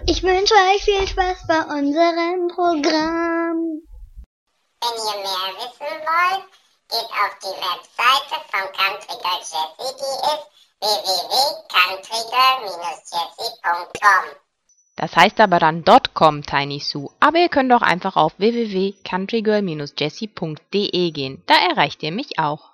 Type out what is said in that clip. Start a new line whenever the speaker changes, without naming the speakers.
Ich wünsche euch viel Spaß bei unserem Programm.
Wenn ihr mehr wissen wollt, geht auf die Webseite von Country Girl Jessie, die ist www.countrygirl-jessie.com.
Das heißt aber dann .com, Tiny Sue. Aber ihr könnt auch einfach auf www.countrygirl-jessie.de gehen. Da erreicht ihr mich auch.